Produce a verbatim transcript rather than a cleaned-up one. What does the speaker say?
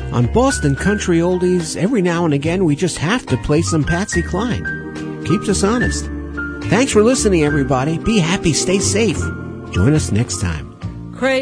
On Boston Country Oldies, every now and again we just have to play some Patsy Cline. Keeps us honest. Thanks for listening, everybody. Be happy, stay safe. Join us next time.